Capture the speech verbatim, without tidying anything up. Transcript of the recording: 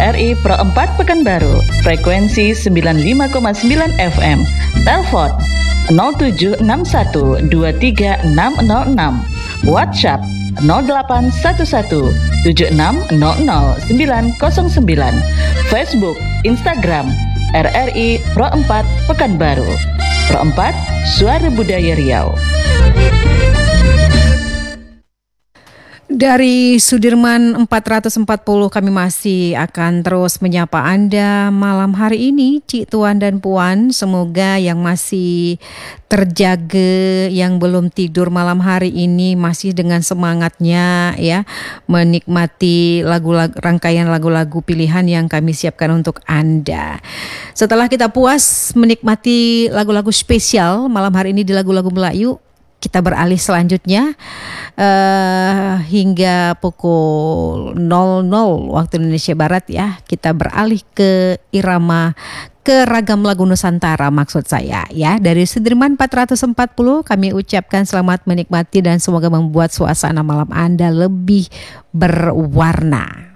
R I Pro empat Pekanbaru, frekuensi sembilan puluh lima koma sembilan F M. Telepon nol tujuh enam satu dua tiga enam nol enam. WhatsApp nol delapan satu satu tujuh enam nol nol sembilan nol sembilan. Facebook, Instagram R R I Pro empat Pekanbaru. Pro empat, Suara Budaya Riau. Dari Sudirman empat ratus empat puluh kami masih akan terus menyapa Anda malam hari ini, Cik Tuan dan Puan. Semoga yang masih terjaga, yang belum tidur malam hari ini masih dengan semangatnya ya, menikmati lagu-lagu, rangkaian lagu-lagu pilihan yang kami siapkan untuk Anda. Setelah kita puas menikmati lagu-lagu spesial malam hari ini di lagu-lagu Melayu, kita beralih selanjutnya uh, hingga pukul nol nol waktu Indonesia Barat ya. Kita beralih ke irama, ke ragam lagu Nusantara maksud saya ya. Dari Sudirman empat ratus empat puluh kami ucapkan selamat menikmati dan semoga membuat suasana malam Anda lebih berwarna.